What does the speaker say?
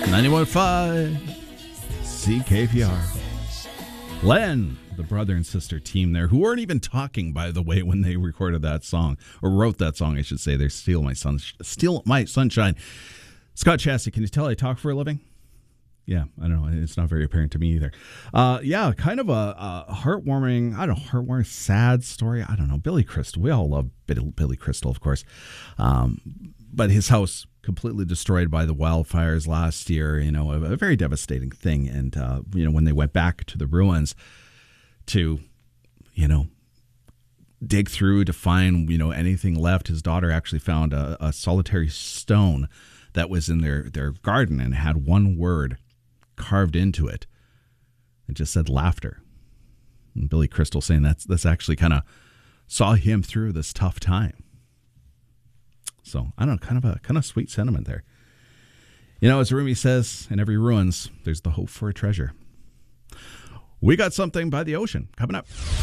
91.5 CKPR. Len, the brother and sister team there, who weren't even talking, by the way, when they recorded that song, or wrote that song, I should say. They're Steal My Sunshine. Scott Chassie, can you tell I talk for a living? Yeah, I don't know. It's not very apparent to me either. Yeah, kind of a heartwarming, sad story. I don't know. Billy Crystal. We all love Billy Crystal, of course. But his house completely destroyed by the wildfires last year, a very devastating thing. And, when they went back to the ruins to, dig through to find, anything left, his daughter actually found a solitary stone that was in their garden and had one word carved into it. It just said laughter. And Billy Crystal saying that's actually kind of saw him through this tough time. So I don't know, kind of sweet sentiment there. As Rumi says, in every ruins, there's the hope for a treasure. We got something by the ocean coming up.